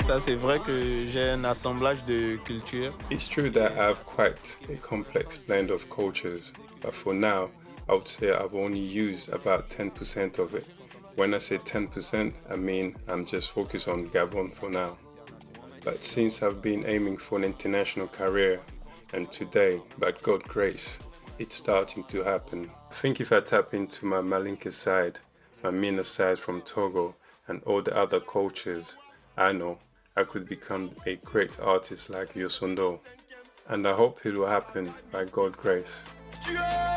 Ça, c'est vrai que j'ai un assemblage de cultures. It's true that I have quite a complex blend of cultures, but for now, I would say I've only used about 10% of it. When I say 10%, I mean I'm just focused on Gabon for now. But since I've been aiming for an international career, and today, by God's grace, it's starting to happen. I think if I tap into my Malinka side, my Mina side from Togo, and all the other cultures, I know I could become a great artist like Yosundo. And I hope it will happen by God's grace.